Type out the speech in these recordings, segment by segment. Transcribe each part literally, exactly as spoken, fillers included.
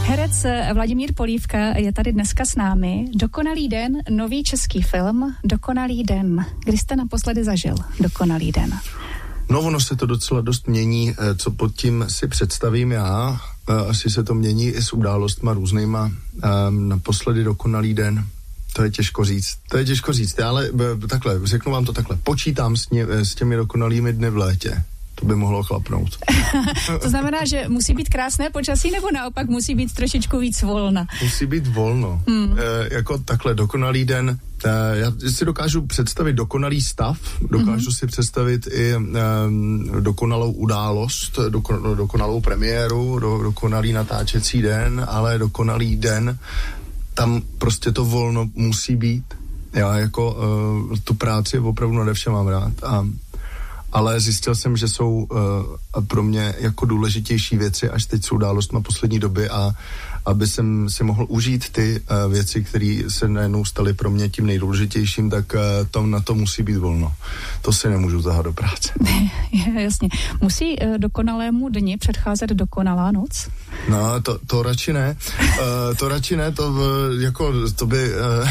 Herec Vladimír Polívka je tady dneska s námi. Dokonalý den, nový český film, Dokonalý den. Kdy jste naposledy zažil Dokonalý den? No, ono se to docela dost mění, co pod tím si představím já. Asi se to mění i s událostma různýma. Naposledy Dokonalý den, to je těžko říct. To je těžko říct, ale takhle, řeknu vám to takhle. Počítám s, ně, s těmi dokonalými dny v létě. To by mohlo chlapnout. To znamená, že musí být krásné počasí, nebo naopak musí být trošičku víc volna? Musí být volno. Hmm. E, jako takhle dokonalý den. E, já si dokážu představit dokonalý stav, dokážu hmm. si představit i e, dokonalou událost, doko, dokonalou premiéru, do, dokonalý natáčecí den, ale dokonalý den, tam prostě to volno musí být. Já jako e, tu práci opravdu nade vše mám rád a ale zjistil jsem, že jsou uh, pro mě jako důležitější věci až teď jsou událostma poslední doby a aby jsem si mohl užít ty uh, věci, které se najednou staly pro mě tím nejdůležitějším, tak uh, to, na to musí být volno. To si nemůžu zahat do práce. Jasně. Musí uh, dokonalému dni předcházet dokonalá noc? No, to, to radši ne. Uh, to radši ne, to uh, jako, to by... Uh,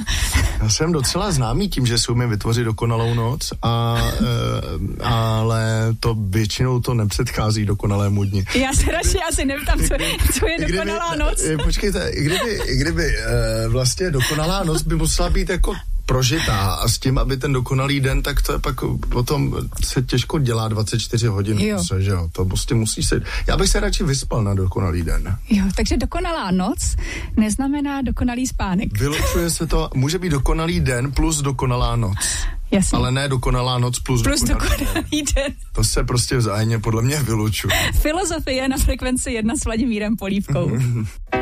já jsem docela známý tím, že si umím vytvořit dokonalou noc, a, uh, ale to většinou to nepředchází dokonalému dni. Já se radši asi neptám, co, co je dokonalá kdyby, noc. Počkejte, i kdyby, i kdyby uh, vlastně dokonalá noc by musela být jako prožitá a s tím, aby ten dokonalý den, tak to je pak potom se těžko dělá dvacet čtyři hodin. Jo. Se, že jo, to prostě musí se... Já bych se radši vyspal na dokonalý den. Jo, takže dokonalá noc neznamená dokonalý spánek. Vylučuje se to, může být dokonalý den plus dokonalá noc. Jasně. Ale ne dokonalá noc plus, plus dokonalý, dokonalý den. den. To se prostě vzájemně podle mě vylučuje. Filozofie na frekvenci jedna s Vladimírem Polívkou.